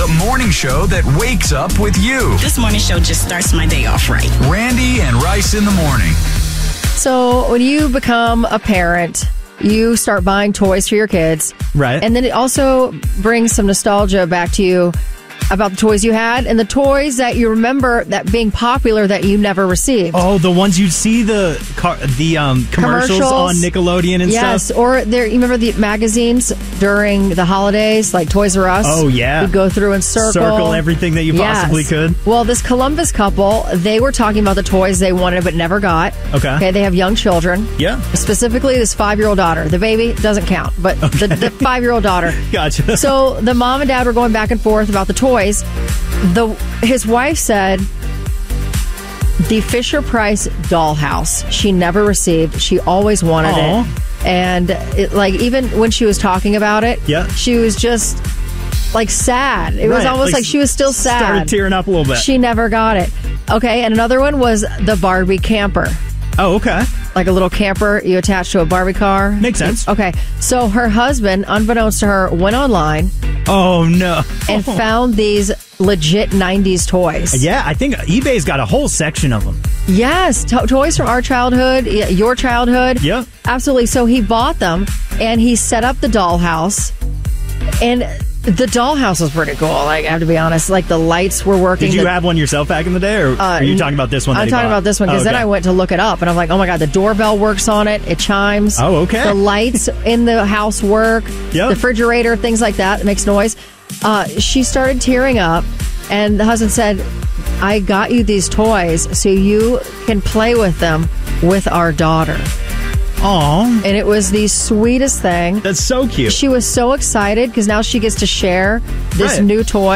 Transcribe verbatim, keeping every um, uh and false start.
The morning show that wakes up with you. This morning show just starts my day off right. Randy and Rice in the morning. So when you become a parent, you start buying toys for your kids. Right. And then it also brings some nostalgia back to you about the toys you had and the toys that you remember that being popular that you never received. Oh, the ones you see the car, the um, commercials, Commercials. on Nickelodeon and yes, stuff. or there. You remember the magazines during the holidays, like Toys R Us? Oh, yeah. You'd go through and circle. Circle everything that you possibly Yes. could. Well, this Columbus couple, they were talking about the toys they wanted but never got. Okay. Okay, they have young children. Yeah. Specifically, this five-year-old daughter. The baby doesn't count, but the, the five-year-old daughter. Gotcha. So the mom and dad were going back and forth about the toys. The his wife said the Fisher-Price dollhouse she never received. She always wanted Aw. it, and it, like even when she was talking about it, Yeah. she was just like sad. It was Right, almost like, like she was still sad. Started tearing up a little bit. She never got it. Okay, and another one was the Barbie camper. oh, okay. Like a little camper you attach to a Barbie car. Makes sense. Okay, so her husband, unbeknownst to her, went online Oh, no. and found these legit nineties toys. Yeah, I think eBay's got a whole section of them. Yes, to- toys from our childhood, y- your childhood. Yeah. Absolutely. So he bought them and he set up the dollhouse. And the dollhouse was pretty cool, like, I have to be honest. Like, the lights were working. Did you the- have one yourself back in the day, or Uh, are you talking about this one? that I'm he talking bought? about this one because Oh, then okay. I went to look it up and I'm like, oh my God, the doorbell works on it. It chimes. Oh, okay. The lights in the house work. Yep. The refrigerator, things like that. It makes noise. Uh, she started tearing up and the husband said, I got you these toys so you can play with them with our daughter. Aw, And it was the sweetest thing. that's so cute. She was so excited because now she gets to share this Right. new toy.